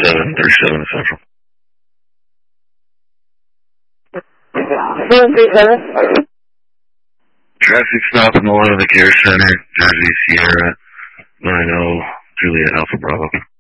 37 Central. 737. Traffic stop north of the care center, Jersey Sierra, 90 Juliet Alpha Bravo.